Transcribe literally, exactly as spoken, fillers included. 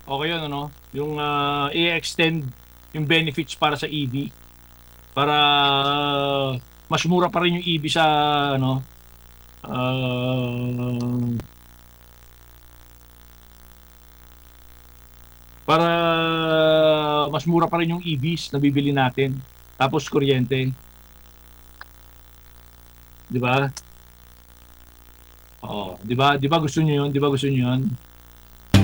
Okay yun ano, yung, ah, i-extend yung benefits para sa E V. Para mas mura pa rin yung E V sa ano, ah para mas mura pa rin yung E Vs na bibili natin, tapos kuryente. 'Di ba? Oo, 'di ba 'di ba gusto niyo yun? 'Di ba gusto niyo yun?